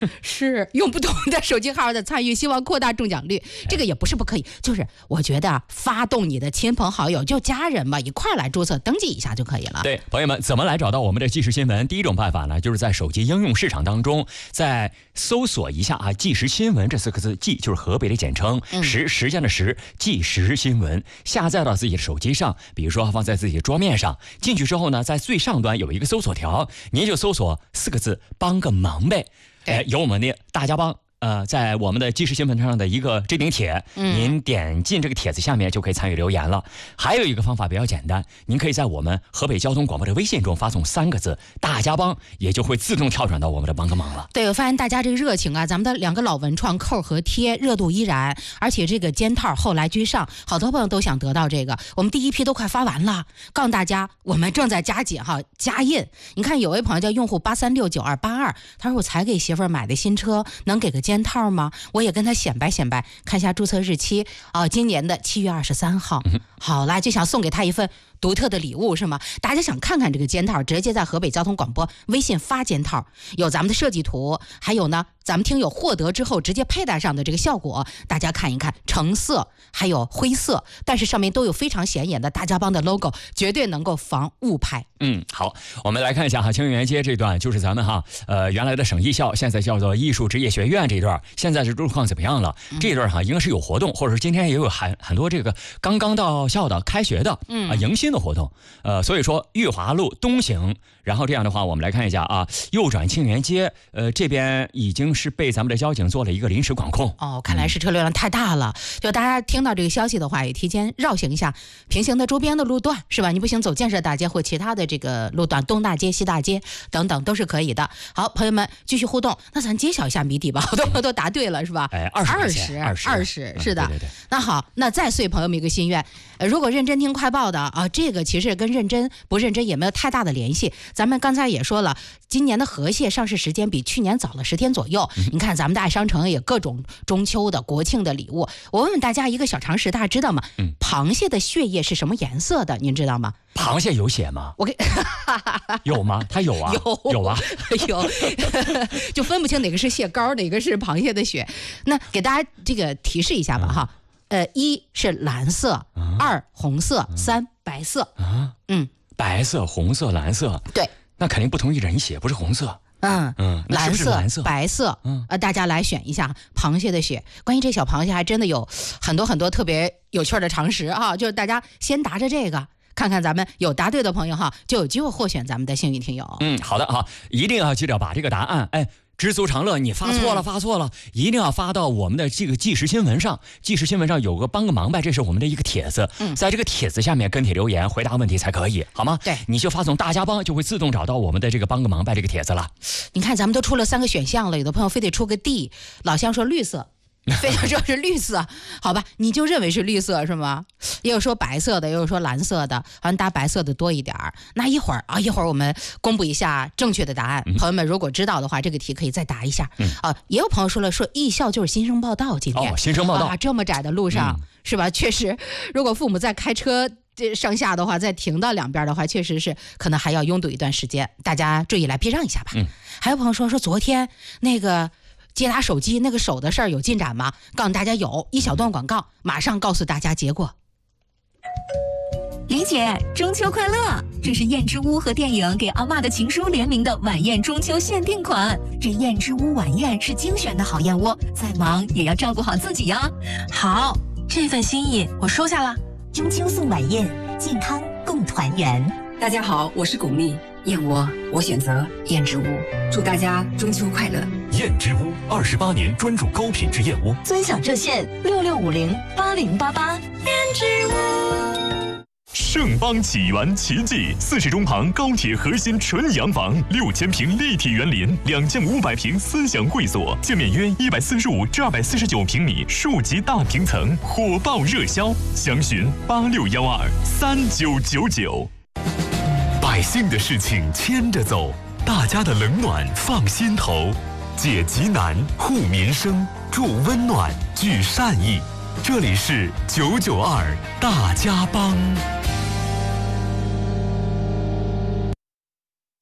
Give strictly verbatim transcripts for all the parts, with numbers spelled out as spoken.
是用不同的手机号的参与，希望扩大中奖率。这个也不是不可以，就是我觉得发动你的亲朋好友，就家人嘛，一块来注册登记一下就可以了。 对，朋友们，怎么来找到我们的即时新闻？第一种办法呢，就是在手机应用市场当中，在搜索一下啊，即时新闻这四个字，即就是河北的简称，时时间的时，即时新闻，下载到自己的手机上，比如说放在自己的桌面上。进去之后呢，在最上端有一个搜索条，您就搜索四个字，帮个忙呗。哎，有我们的大家帮。呃，在我们的即时新闻上的一个置顶帖，嗯、您点进这个帖子下面就可以参与留言了。还有一个方法比较简单，您可以在我们河北交通广播的微信中发送三个字“大家帮”，也就会自动跳转到我们的帮个忙了。 对，我发现大家这个热情啊，咱们的两个老文创扣和贴热度依然，而且这个肩套后来居上，好多朋友都想得到这个。我们第一批都快发完了，告诉大家，我们正在加紧哈加印。你看，有位朋友叫用户八三六九二八二，他说我才给媳妇儿买的新车，能给个肩套吗？我也跟他显摆显摆，看一下注册日期啊、呃，今年的七月二十三号。好啦，就想送给他一份独特的礼物是吗？大家想看看这个肩套，直接在河北交通广播微信发肩套，有咱们的设计图，还有呢咱们听友获得之后直接佩戴上的这个效果，大家看一看，橙色还有灰色，但是上面都有非常显眼的大家帮的 logo， 绝对能够防误拍。 嗯，好，我们来看一下哈，清源街这段就是咱们哈呃原来的省艺校，现在叫做艺术职业学院这段，现在是路况怎么样了？嗯、这段哈应该是有活动，或者是今天也有很很多这个刚刚到校的、开学的，嗯啊迎新的活动。呃，所以说裕华路东行，然后这样的话，我们来看一下啊，右转清源街，呃这边已经是被咱们的交警做了一个临时管控。 哦，看来是车流量太大了，嗯、就大家听到这个消息的话，也提前绕行一下平行的周边的路段，是吧？你不行走建设大街或其他的这个路段，东大街、西大街等等都是可以的。好，朋友们继续互动，那咱揭晓一下谜底吧，好多朋友都答对了，是吧？ 哎，二十，二十， 二十，是的。 嗯、对对对。 那好，那再遂朋友们一个心愿，呃，如果认真听快报的啊，这个其实跟认真不认真也没有太大的联系。咱们刚才也说了，今年的河蟹上市时间比去年早了十天左右。嗯、你看咱们的爱商城也各种中秋的、国庆的礼物。我问问大家一个小常识，大家知道吗？嗯，螃蟹的血液是什么颜色的？您知道吗？ 螃蟹有血吗？ 我给有吗？它有啊， 有有啊， 有，就分不清哪个是蟹膏，哪个是螃蟹的血。那给大家这个提示一下吧，嗯、哈，呃，一是蓝色，啊、二红色，嗯、三白色。啊，嗯， 白色、红色、蓝色， 对， 那肯定不同于人血，不是红色。 嗯嗯，蓝色、蓝色白色，嗯，呃，大家来选一下螃蟹的血。关于这小螃蟹，还真的有很多很多特别有趣的常识啊！就是大家先答着这个，看看咱们有答对的朋友哈，就有机会获选咱们的幸运听友。 嗯，好的哈，一定要记得把这个答案，哎。知足常乐，你发错了，发错了，一定要发到我们的这个即时新闻上。即时新闻上有个帮个忙呗，这是我们的一个帖子，嗯、在这个帖子下面跟帖留言，回答问题才可以，好吗？ 对， 你就发送大家帮，就会自动找到我们的这个帮个忙呗这个帖子了。 你看咱们都出了三个选项了，有的朋友非得出个 D， 老乡说绿色。非常说是绿色，好吧，你就认为是绿色是吗？也有说白色的，也有说蓝色的，好像答白色的多一点儿。那一会儿啊，一会儿我们公布一下正确的答案。嗯、朋友们如果知道的话，这个题可以再答一下。嗯、啊，也有朋友说了，说艺校就是新生报道，今天哦，新生报道啊，这么窄的路上、嗯、是吧？确实，如果父母在开车这上下的话，再停到两边的话，确实是可能还要拥堵一段时间，大家注意来避让一下吧。嗯，还有朋友说说昨天那个。接打手机那个手的事儿有进展吗？告诉大家有，一小段广告，马上告诉大家结果。 李姐，中秋快乐！这是燕之屋和电影《给阿嬷的情书》联名的晚宴中秋限定款。这燕之屋晚宴是精选的好燕窝，再忙也要照顾好自己呀。 好，这份心意我收下了。 中秋送晚宴，健康共团圆。 大家好，我是巩俐，燕窝我选择燕之屋，祝大家中秋快乐。 燕之屋二十八年专注高品质燕窝， 尊享热线六六五零八零八八。燕之屋。 盛邦启源奇迹，四世中旁高铁核心纯洋房，六千平立体园林，两千五百平思想会所，建面约一百四十五至二百四十九平米，数级大平层，火爆热销，详询八六幺二三九九九。百姓的事情牵着走，大家的冷暖放心头，解急难，护民生，助温暖，聚善意。这里是九九二大家帮。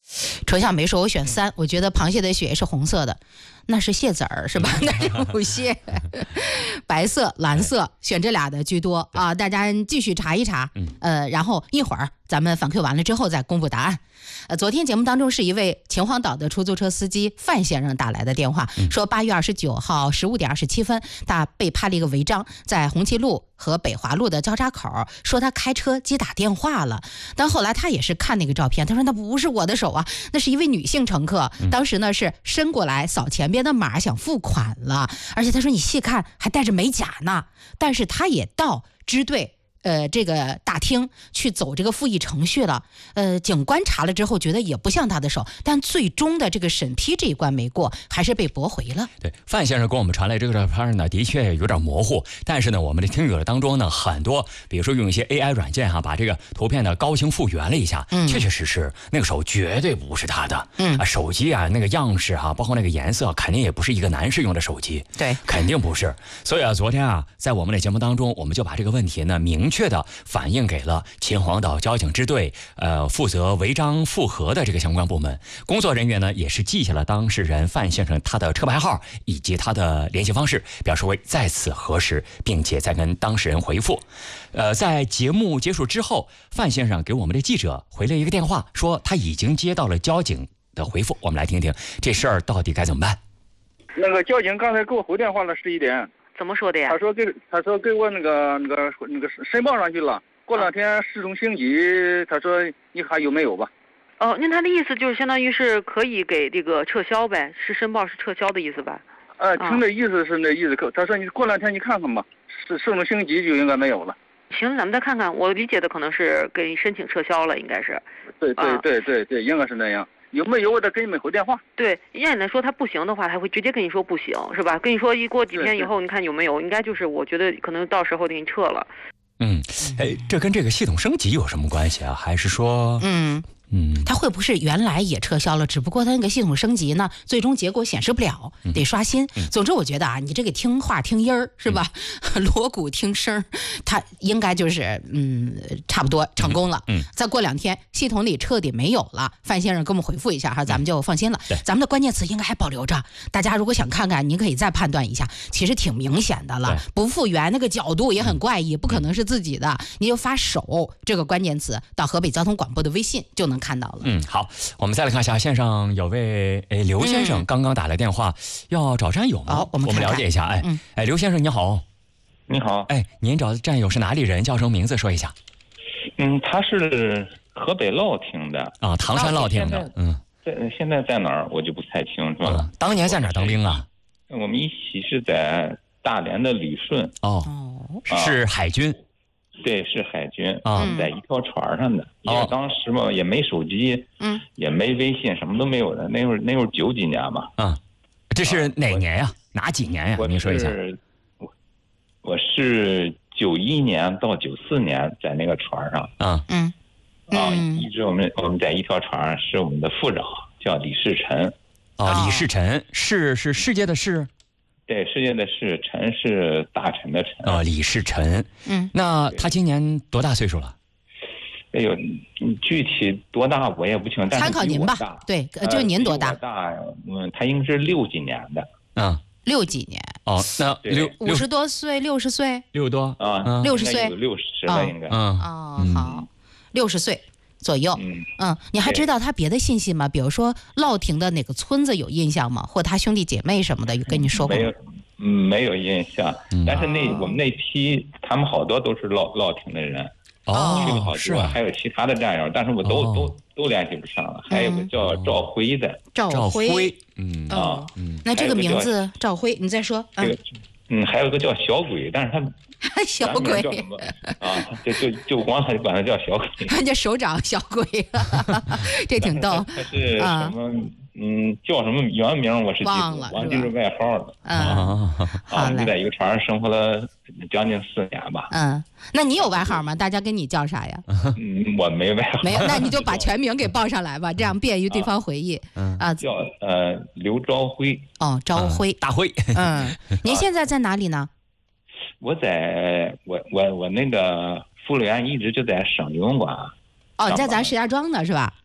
纯小梅说：“我选三，我觉得螃蟹的血是红色的，那是蟹籽儿是吧？那是母蟹。白色、蓝色选这俩的居多啊，大家继续查一查。呃，然后一会儿咱们反馈完了之后再公布答案。呃，昨天节目当中是一位秦皇岛的出租车司机范先生打来的电话，说八月二十九号十五点二十七分，他被拍了一个违章，在红旗路和北华路的交叉口，说他开车接打电话了。但后来他也是看那个照片，他说那不是我的手啊，那是一位女性乘客，当时呢是伸过来扫前边的码想付款了，而且他说你细看还带着美甲呢。但是他也到支队呃，这个大厅去走这个复议程序了，呃，警官查了之后觉得也不像他的手，但最终的这个审批这一关没过，还是被驳回了。 对，范先生给我们传来这个照片呢，的确有点模糊，但是呢，我们的听友当中呢，很多，比如说用一些 A I 软件哈、啊，把这个图片呢高清复原了一下，嗯，确确实实那个手绝对不是他的，嗯啊，手机啊那个样式哈、啊，包括那个颜色，肯定也不是一个男士用的手机， 对， 肯定不是。所以啊，昨天啊，在我们的节目当中，我们就把这个问题呢明确的反映给了秦皇岛交警支队，呃，负责违章复核的这个相关部门。工作人员呢，也是记下了当事人范先生他的车牌号以及他的联系方式，表示为再次核实，并且再跟当事人回复。呃，在节目结束之后，范先生给我们的记者回了一个电话，说他已经接到了交警的回复。我们来听听这事儿到底该怎么办。 那个交警刚才给我回电话了，十一点。 怎么说的呀？ 他说给他说给我那个那个那个申报上去了，过两天市中心级，他说你还有没有吧？ 哦，那他的意思就是相当于是可以给这个撤销呗，是申报是撤销的意思吧？ 呃，听的意思是那意思，他说你过两天你看看吧，市市中心级就应该没有了。 行，咱们再看看，我理解的可能是给申请撤销了，应该是。 对对对对对，应该是那样。有没有我再给你们回电话？ 对，要你来说他不行的话，他会直接跟你说不行，是吧？跟你说一过几天以后，你看有没有？应该就是我觉得可能到时候给你撤了。 嗯，哎，这跟这个系统升级有什么关系啊？还是说， 嗯嗯，他会不是原来也撤销了，只不过他那个系统升级呢，最终结果显示不了，得刷新。嗯、总之，我觉得啊，你这个听话听音儿是吧？嗯、锣鼓听声，他应该就是嗯，差不多成功了。嗯，再过两天，系统里彻底没有了。范先生给我们回复一下哈，咱们就放心了。 对， 咱们的关键词应该还保留着。大家如果想看看，您可以再判断一下，其实挺明显的了。不复原那个角度也很怪异，不可能是自己的。你就发手这个关键词到河北交通广播的微信就能看到了。 嗯，好，我们再来看一下，线上有位诶刘先生刚刚打来电话，嗯、要找战友吗？ 好，我们看看我们了解一下。哎，嗯、哎，刘先生你好。 你好。 哎，您找的战友是哪里人？叫什么名字？说一下。 嗯，他是河北乐亭的啊，唐山乐亭的。嗯， 在现在在哪儿我就不太清楚了。 嗯、当年在哪儿当兵啊？ 我们一起是在大连的旅顺。 哦，啊、是海军。 对，是海军啊，在一条船上的。因为当时嘛，也没手机，嗯，也没微信，什么都没有的。那会儿那会儿九几年嘛。 啊，这是哪年呀？哪几年呀？您说一下。 我我是九一年到九四年在那个船上。 啊嗯啊，一直我们我们在一条船上，是我们的副长叫李世臣。 哦，李世臣，世是世界的世。 对，世界的世，臣是大臣的臣。 哦，李世臣。 嗯， 那他今年多大岁数了？ 哎呦，具体多大我也不清，但是参考您吧。对，就您多大？ 呃、大，嗯，他应该是六几年的。 嗯， 六几年。 哦，那六五十多岁，六十岁， 六十多啊， 六十岁， 六十了应该。 嗯哦，好，六十岁。左右，嗯嗯，你还知道他别的信息吗？比如说乐亭的哪个村子有印象吗？或他兄弟姐妹什么的有跟你说过吗？ 没有，嗯，没有印象。嗯、但是那、哦、我们那批他们好多都是乐乐亭的人， 哦， 去了好多，啊、还有其他的战友，但是我都、哦、都都联系不上了。还有个叫赵辉的， 赵辉， 嗯啊， 嗯，那这个名字赵辉，你再说， 嗯，嗯，还有一个叫小鬼，但是他。 小鬼啊，就就就光他就管他叫小鬼， 他叫首长小鬼，这挺逗。 他是什么？嗯，叫什么原名我是忘了， 忘记是外号了。 嗯， 啊，我们在一个船上生活了将近四年吧。 嗯，那你有外号吗？大家跟你叫啥呀？ 嗯，我没外号。 没有，那你就把全名给报上来吧，这样便于对方回忆。 嗯啊， 叫呃刘朝辉。 哦，朝辉， 大辉。 嗯，您现在在哪里呢？ 我在我我我那个副委员一直就在省游泳馆。 哦，在咱石家庄呢是吧？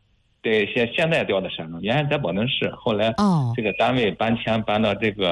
对，现现在调到山东，原来在保定市，后来这个单位搬迁搬到这个